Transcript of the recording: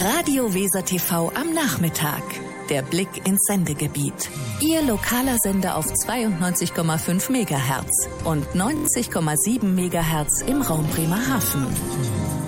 Radio Weser TV am Nachmittag. Der Blick ins Sendegebiet. Ihr lokaler Sender auf 92,5 MHz und 90,7 MHz im Raum Bremerhaven.